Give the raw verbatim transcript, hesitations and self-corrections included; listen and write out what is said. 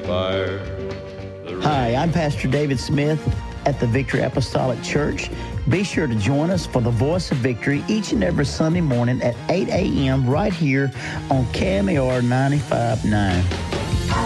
fire. Hi, I'm Pastor David Smith at the Victory Apostolic Church. Be sure to join us for the Voice of Victory each and every Sunday morning at eight a.m. right here on K M A R ninety-five point nine.